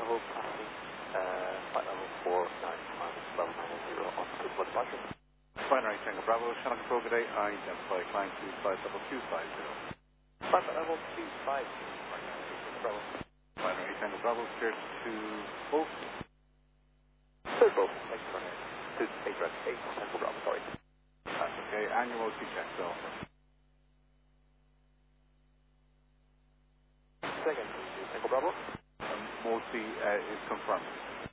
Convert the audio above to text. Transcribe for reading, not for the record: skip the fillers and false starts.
Bravo passing flight level 495, level 910 on to departure. Binary Tango Bravo, Channel Control, good day. Identify climb to flight level 250. Flight level 250, Bravo. Binary Tango Bravo, cleared to both. Third both, thanks for that. To 8 direct, 8 Tango Bravo, sorry. That's okay, annual C check, so. Second, Tango Bravo. Mostly is confirmed.